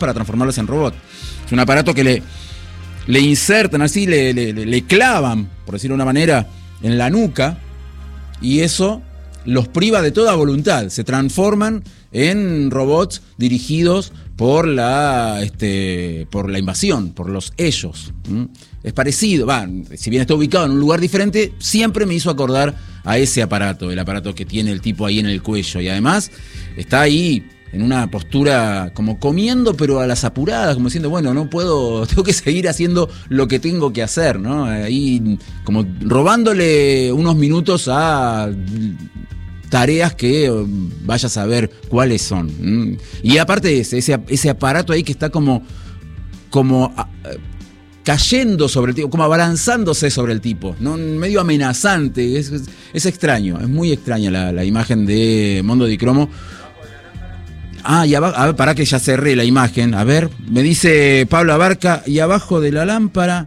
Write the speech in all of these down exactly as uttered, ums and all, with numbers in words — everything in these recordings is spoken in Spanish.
para transformarlos en robot. Es un aparato que le, le insertan así, le, le, le clavan, por decirlo de una manera, en la nuca, y eso los priva de toda voluntad. Se transforman en robots dirigidos por la este por la invasión, por los ellos. ¿Mm? Es parecido, va, si bien está ubicado en un lugar diferente, siempre me hizo acordar a ese aparato, el aparato que tiene el tipo ahí en el cuello, y además está ahí en una postura como comiendo, pero a las apuradas, como diciendo, bueno, no puedo, tengo que seguir haciendo lo que tengo que hacer, ¿no? Ahí como robándole unos minutos a tareas que vaya a saber cuáles son. Y aparte de ese, ese, ese aparato ahí que está como, como a, cayendo sobre el tipo, como abalanzándose sobre el tipo, ¿no? Medio amenazante, es, es, es extraño, es muy extraña la, la imagen de Mondo di Cromo. Ah, y abajo, a ver, para que ya cerré la imagen, a ver, me dice Pablo Abarca, y abajo de la lámpara,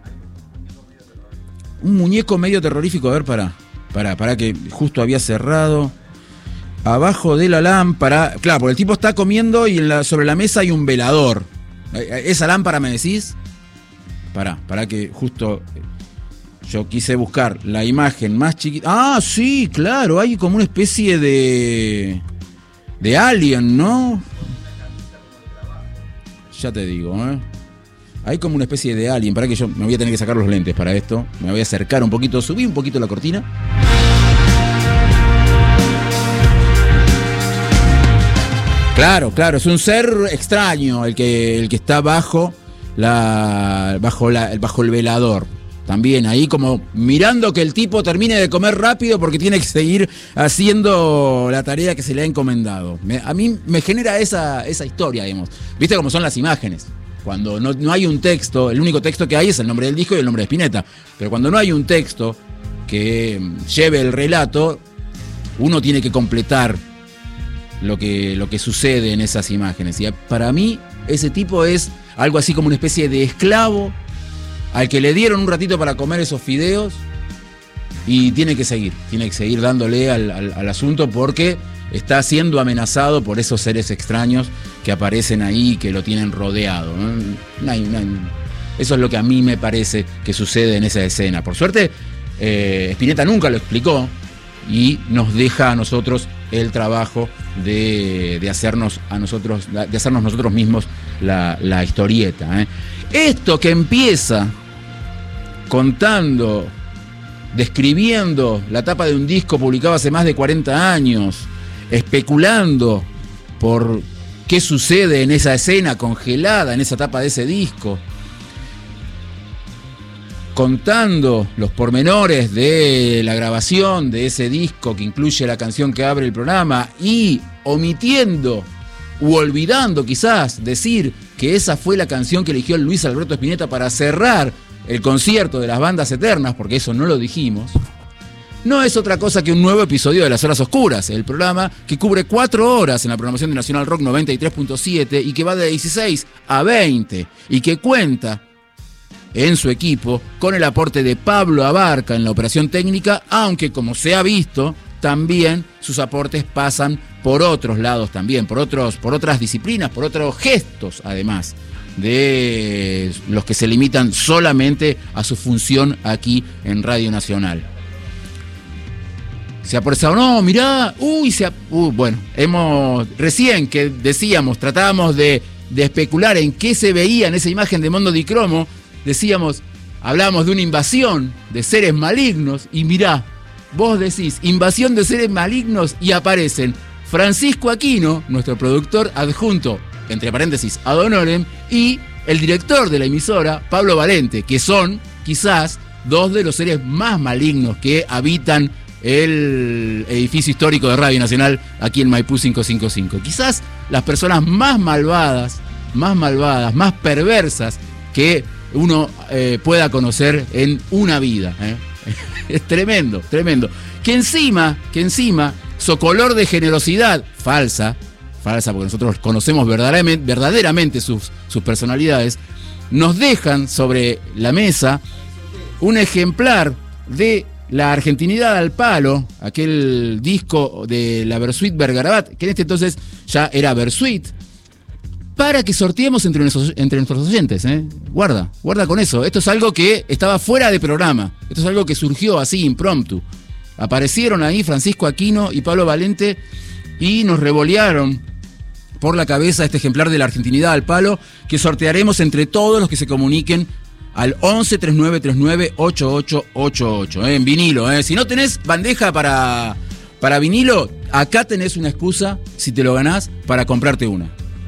un muñeco medio terrorífico, a ver, para, para, para que justo había cerrado. Abajo de la lámpara, claro, porque el tipo está comiendo y en la, sobre la mesa hay un velador. ¿Esa lámpara me decís? Pará, pará que justo yo quise buscar la imagen más chiquita. Ah, sí, claro, hay como una especie de... de alien, ¿no? Ya te digo, ¿eh? Hay como una especie de alien. Pará que yo me voy a tener que sacar los lentes para esto. Me voy a acercar un poquito, subí un poquito la cortina. Claro, claro, es un ser extraño el que, el que está bajo la, bajo la, bajo el velador. También ahí como mirando que el tipo termine de comer rápido porque tiene que seguir haciendo la tarea que se le ha encomendado. Me, a mí me genera esa, esa historia, digamos. ¿Viste cómo son las imágenes? Cuando no, no hay un texto, el único texto que hay es el nombre del disco y el nombre de Spinetta. Pero cuando no hay un texto que lleve el relato, uno tiene que completar lo que, lo que sucede en esas imágenes. Y para mí, ese tipo es algo así como una especie de esclavo al que le dieron un ratito para comer esos fideos y tiene que seguir, tiene que seguir dándole al, al, al asunto porque está siendo amenazado por esos seres extraños que aparecen ahí, que lo tienen rodeado, ¿no? No hay, no hay, eso es lo que a mí me parece que sucede en esa escena. Por suerte, eh, Spinetta nunca lo explicó y nos deja a nosotros el trabajo de, de hacernos a nosotros, de hacernos nosotros mismos la, la historieta, ¿eh? Esto que empieza contando, describiendo la tapa de un disco publicado hace más de cuarenta años, especulando por qué sucede en esa escena congelada, en esa tapa de ese disco, contando los pormenores de la grabación de ese disco que incluye la canción que abre el programa y omitiendo u olvidando quizás decir que esa fue la canción que eligió Luis Alberto Spinetta para cerrar el concierto de las Bandas Eternas, porque eso no lo dijimos, no es otra cosa que un nuevo episodio de Las Horas Oscuras, el programa que cubre cuatro horas en la programación de Nacional Rock noventa y tres punto siete y que va de dieciséis a veinte y que cuenta en su equipo con el aporte de Pablo Abarca en la operación técnica, aunque como se ha visto, también sus aportes pasan por otros lados también, por otros, por otras disciplinas, por otros gestos además de los que se limitan solamente a su función aquí en Radio Nacional. Se ha procesado, no, mirá, uy, se ha, uh, bueno, hemos, recién que decíamos, tratábamos de, de especular en qué se veía en esa imagen de Mondo di Cromo, decíamos, hablábamos de una invasión de seres malignos, y mirá, vos decís, invasión de seres malignos, y aparecen Francisco Aquino, nuestro productor adjunto, entre paréntesis, ad honorem, y el director de la emisora, Pablo Valente, que son, quizás, dos de los seres más malignos que habitan el edificio histórico de Radio Nacional aquí en Maipú quinientos cincuenta y cinco. Quizás las personas más malvadas, más malvadas, más perversas que uno eh, pueda conocer en una vida, ¿eh? Es tremendo, tremendo. Que encima, que encima, su color de generosidad falsa, falsa porque nosotros conocemos verdaderamente, verdaderamente sus, sus personalidades, nos dejan sobre la mesa un ejemplar de La Argentinidad al Palo, aquel disco de la Versuit Vergarabat, que en este entonces ya era Versuit, para que sorteemos entre nuestros, entre nuestros oyentes. ¿eh? Guarda, guarda con eso. Esto es algo que estaba fuera de programa. Esto es algo que surgió así, impromptu. Aparecieron ahí Francisco Aquino y Pablo Valente y nos revolearon por la cabeza este ejemplar de la Argentinidad al Palo que sortearemos entre todos los que se comuniquen al once treinta y nueve treinta y nueve ochenta y ocho ochenta y ocho, ¿eh? En vinilo. ¿eh? Si no tenés bandeja para, para vinilo, acá tenés una excusa, si te lo ganás, para comprarte una.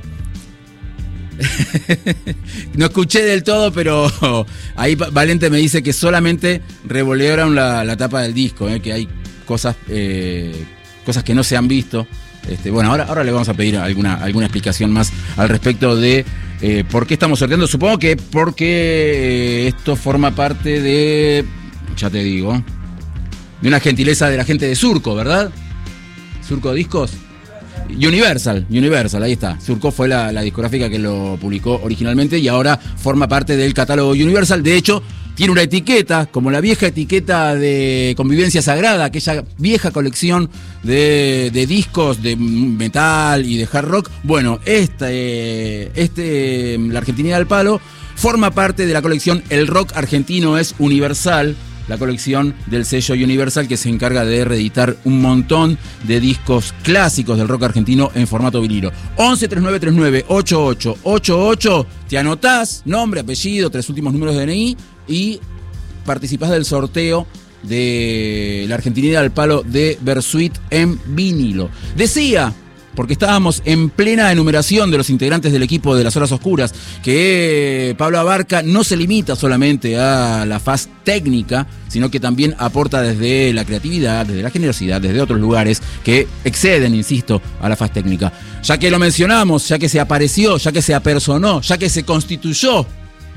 No escuché del todo, pero ahí Valente me dice que solamente revolearon la, la tapa del disco, ¿eh? Que hay cosas, eh, cosas que no se han visto. Este, bueno, ahora, ahora le vamos a pedir alguna, alguna explicación más al respecto de eh, por qué estamos sorteando. Supongo que porque eh, esto forma parte de, ya te digo, de una gentileza de la gente de Surco, ¿verdad? Surco Discos. Universal, Universal, ahí está. Surco fue la, la discográfica que lo publicó originalmente y ahora forma parte del catálogo Universal. De hecho, tiene una etiqueta, como la vieja etiqueta de Convivencia Sagrada, aquella vieja colección de, de discos de metal y de hard rock. Bueno, este, este, la Argentinidad al Palo forma parte de la colección El Rock Argentino es Universal, la colección del sello Universal que se encarga de reeditar un montón de discos clásicos del rock argentino en formato vinilo. once treinta y nueve treinta y nueve ochenta y ocho ochenta y ocho, te anotás, nombre, apellido, tres últimos números de D N I y participás del sorteo de la Argentinidad al Palo de Versuit en vinilo. Decía, porque estábamos en plena enumeración de los integrantes del equipo de Las Horas Oscuras, que Pablo Abarca no se limita solamente a la faz técnica, sino que también aporta desde la creatividad, desde la generosidad, desde otros lugares que exceden, insisto, a la faz técnica. Ya que lo mencionamos, ya que se apareció, ya que se apersonó, ya que se constituyó,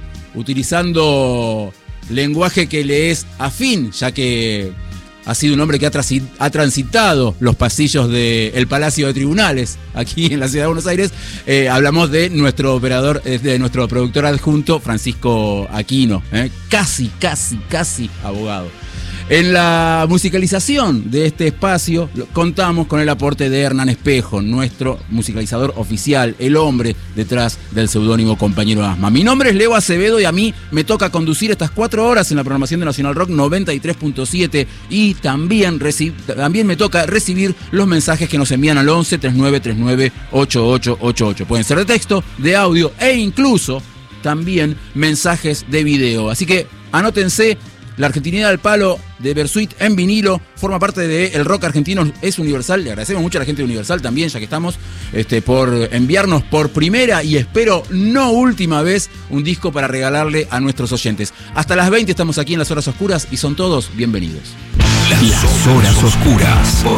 utilizando lenguaje que le es afín, ya que ha sido un hombre que ha transitado los pasillos del Palacio de Tribunales aquí en la ciudad de Buenos Aires. Eh, hablamos de nuestro operador, de nuestro productor adjunto, Francisco Aquino. Eh, casi, casi, casi abogado. En la musicalización de este espacio contamos con el aporte de Hernán Espejo, nuestro musicalizador oficial, el hombre detrás del seudónimo Compañero Asma. Mi nombre es Leo Acevedo y a mí me toca conducir estas cuatro horas en la programación de Nacional Rock noventa y tres punto siete y también, reci- también me toca recibir los mensajes que nos envían al once treinta y nueve treinta y nueve ochenta y ocho ochenta y ocho. Pueden ser de texto, de audio e incluso también mensajes de video. Así que anótense. La Argentinidad al Palo de Versuit en vinilo forma parte de El Rock Argentino es Universal. Le agradecemos mucho a la gente de Universal también, ya que estamos, este, por enviarnos por primera y espero no última vez un disco para regalarle a nuestros oyentes. Hasta las veinte estamos aquí en Las Horas Oscuras y son todos bienvenidos. Las Horas Oscuras.